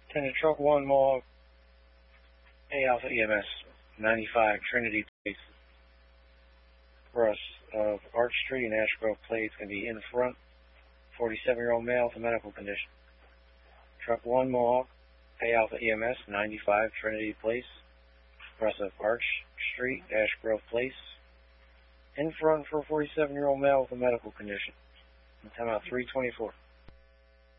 Attendant Truck 1 Mohawk, A Alpha EMS, 95 Trinity Place, Russ of Arch Street and Ash Grove Place, can be in front, 47-year-old male with a medical condition. Truck 1 Mohawk, A Alpha EMS, 95 Trinity Place, Russ of Arch Street, Ash Grove Place, in front for a 47-year-old male with a medical condition. Time out 324.